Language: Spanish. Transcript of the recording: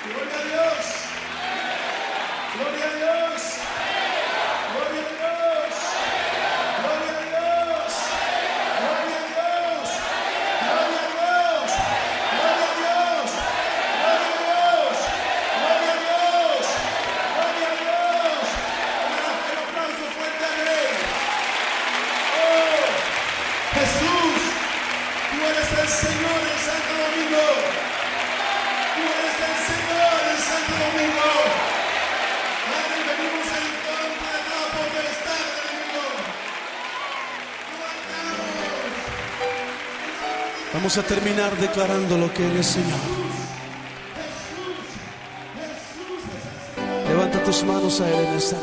Gloria a Dios. Gloria a Dios. Gloria a Dios. Gloria a Dios. Gloria a Dios. Gloria a Dios. Gloria a Dios. Gloria a Dios. Gloria a Dios. Gloria a Dios. Un aplauso fuerte a Él. Oh, Jesús, tú eres el Señor en Santo Domingo. Tú eres el Señor en Santo Domingo. Padre, venimos en contra de toda potestad del enemigo. Vamos a terminar declarando lo que Él es Señor. Levanta tus manos a Él en esta noche.